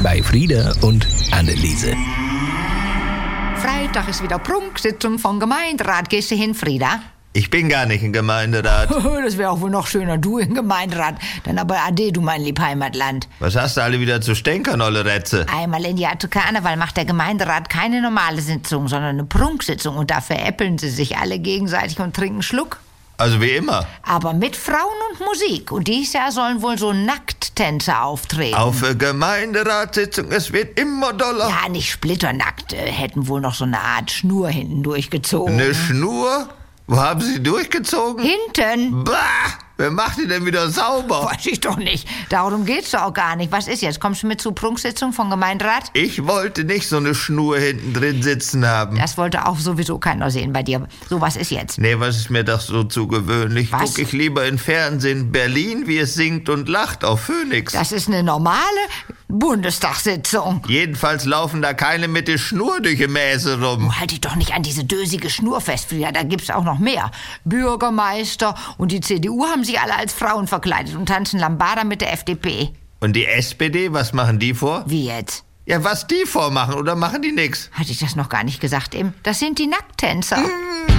bei Frieda und Anneliese. Freitag ist wieder Prunksitzung vom Gemeinderat. Gehst du hin, Frieda? Ich bin gar nicht im Gemeinderat. Das wäre auch wohl noch schöner, du im Gemeinderat. Dann aber ade, du mein lieb Heimatland. Was hast du alle wieder zu stänkern, olle Retze? Einmal im Jahr zu Karneval macht der Gemeinderat keine normale Sitzung, sondern eine Prunksitzung. Und da veräppeln sie sich alle gegenseitig und trinken Schluck. Also wie immer. Aber mit Frauen und Musik. Und dieses Jahr sollen wohl so Nackttänzer auftreten. Auf der Gemeinderatssitzung, es wird immer doller. Ja, nicht splitternackt. Hätten wohl noch so eine Art Schnur hinten durchgezogen. Eine Schnur? Wo haben Sie durchgezogen? Hinten? Bah! Wer macht die denn wieder sauber? Weiß ich doch nicht. Darum geht's doch auch gar nicht. Was ist jetzt? Kommst du mit zur Prunksitzung vom Gemeinderat? Ich wollte nicht so eine Schnur hinten drin sitzen haben. Das wollte auch sowieso keiner sehen bei dir. So, was ist jetzt? Nee, was ist mir das so zu gewöhnlich? Was? Guck ich lieber in Fernsehen Berlin, wie es singt und lacht auf Phoenix. Das ist eine normale Bundestagssitzung. Jedenfalls laufen da keine mit der Schnur durch die Mäse rum. Halt dich doch nicht an diese dösige Schnur fest, Frieda. Da gibt's auch noch mehr. Bürgermeister und die CDU haben sich alle als Frauen verkleidet und tanzen Lambada mit der FDP. Und die SPD, was machen die vor? Wie jetzt? Ja, was die vormachen, oder machen die nix? Hatte ich das noch gar nicht gesagt eben? Das sind die Nackttänzer.